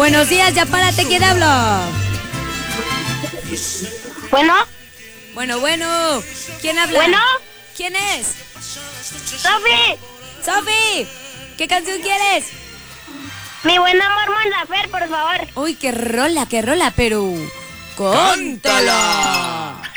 Buenos días, ya párate, ¿quién habla? Bueno, Bueno, ¿quién habla? bueno, ¿Quién es? Sofi, ¡Sofi! ¿Qué canción quieres? mi buen amor Mon Laferte, por favor. Uy, qué rola, pero... ¡Cántala!